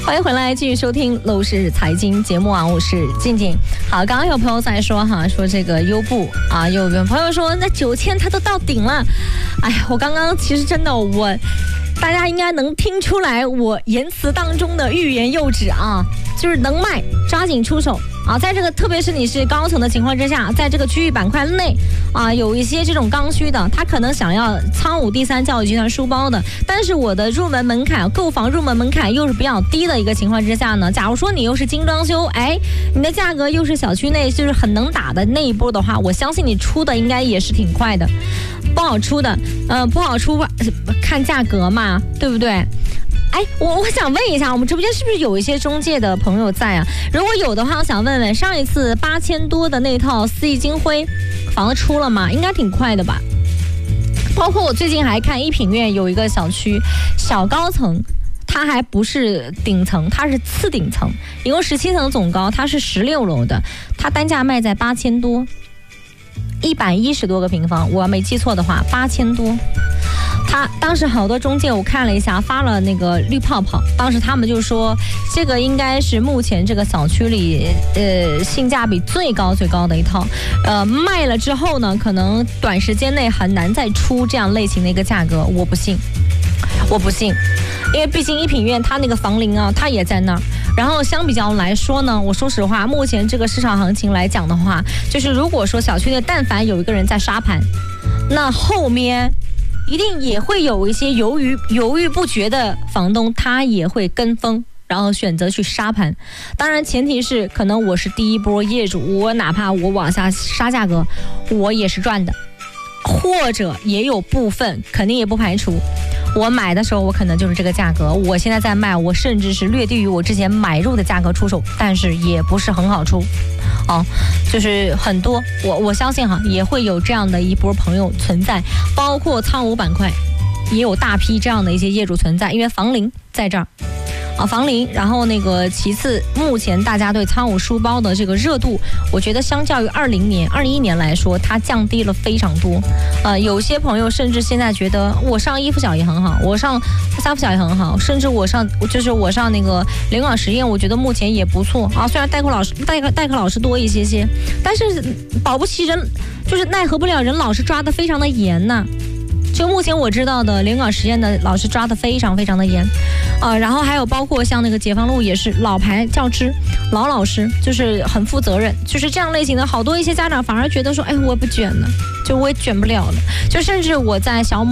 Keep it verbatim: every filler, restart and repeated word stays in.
欢迎回来，继续收听楼市财经节目啊，我是静静。好，刚刚有朋友在说哈，说这个优步啊，有个朋友说那九千它都到顶了。哎呀，我刚刚其实真的我，大家应该能听出来我言辞当中的欲言又止啊，就是能卖抓紧出手啊，在这个特别是你是高层的情况之下，在这个区域板块内啊，有一些这种刚需的，他可能想要仓五第三教育集团书包的，但是我的入门门槛购房入门门槛又是比较低的一个情况之下呢，假如说你又是精装修，哎，你的价格又是小区内就是很能打的那一波的话，我相信你出的应该也是挺快的。不好出的，呃，不好出看价格嘛，对不对？哎，我我想问一下，我们直播间是不是有一些中介的朋友在啊？如果有的话，我想问问，上一次八千多的那套四季金辉房子出了吗？应该挺快的吧？包括我最近还看一品苑有一个小区小高层，它还不是顶层，它是次顶层，一共十七层总高，它是十六楼的，它单价卖在八千多，一百一十多个平方，我没记错的话，八千多。他当时好多中介我看了一下，发了那个绿泡泡，当时他们就说这个应该是目前这个小区里呃性价比最高最高的一套，呃卖了之后呢，可能短时间内很难再出这样类型的一个价格，我不信，我不信，因为毕竟一品苑它那个房龄啊，它也在那儿。然后相比较来说呢，我说实话，目前这个市场行情来讲的话，就是如果说小区内但凡有一个人在沙盘，那后面一定也会有一些犹豫犹豫不决的房东，他也会跟风，然后选择去杀盘。当然前提是可能我是第一波业主，我哪怕我往下杀价格，我也是赚的，或者也有部分肯定也不排除我买的时候我可能就是这个价格，我现在在卖，我甚至是略低于我之前买入的价格出手，但是也不是很好出哦，就是很多我我相信哈也会有这样的一波朋友存在，包括仓五板块也有大批这样的一些业主存在，因为房龄在这儿啊，房龄，然后那个其次，目前大家对仓五书包的这个热度，我觉得相较于二零年、二一年来说，它降低了非常多。呃，有些朋友甚至现在觉得我上衣服小也很好，我上三伏小也很好，甚至我上就是我上那个联广实验，我觉得目前也不错啊。虽然代课老师代课代课老师多一些些，但是保不齐人就是奈何不了人老师抓得非常的严呐、啊。就目前我知道的联广实验的老师抓得非常非常的严，呃，然后还有包括像那个解放路也是老牌教师，老老师就是很负责任，就是这样类型的好多一些家长反而觉得说，哎，我不卷了，就我也卷不了了，就甚至我在小某。